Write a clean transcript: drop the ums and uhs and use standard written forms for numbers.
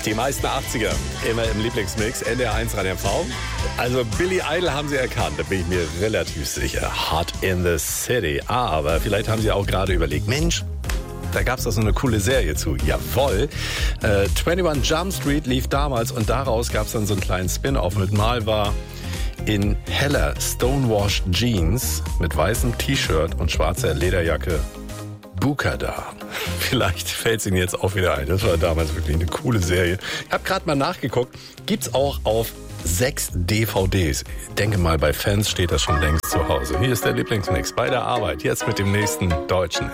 Die meisten 80er, immer im Lieblingsmix, NDR1 Radio MV. Also Billy Idol haben Sie erkannt, da bin ich mir relativ sicher. Hot in the City. Aber vielleicht haben Sie auch gerade überlegt, Mensch, da gab es doch so eine coole Serie zu. Jawohl. 21 Jump Street lief damals und daraus gab es dann so einen kleinen Spin-Off mit Mal war in heller Stonewashed Jeans mit weißem T-Shirt und schwarzer Lederjacke Buka da. Vielleicht fällt es Ihnen jetzt auch wieder ein. Das war damals wirklich eine coole Serie. Ich habe gerade mal nachgeguckt. Gibt's auch auf 6 DVDs. Ich denke mal, bei Fans steht das schon längst zu Hause. Hier ist der Lieblingsmix bei der Arbeit. Jetzt mit dem nächsten Deutschen.